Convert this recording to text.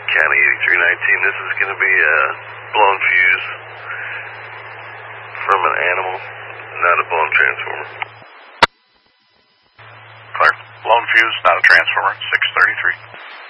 County 8319. This is going to be a blown fuse from an animal, not a blown transformer. Clear. Blown fuse, not a transformer. 633.